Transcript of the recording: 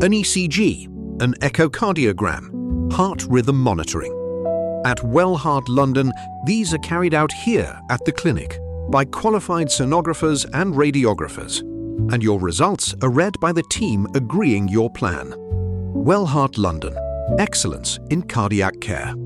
an ECG, an echocardiogram, heart rhythm monitoring. At Wellheart London, these are carried out here at the clinic by qualified sonographers and radiographers, and your results are read by the team agreeing your plan. Wellheart London, excellence in cardiac care.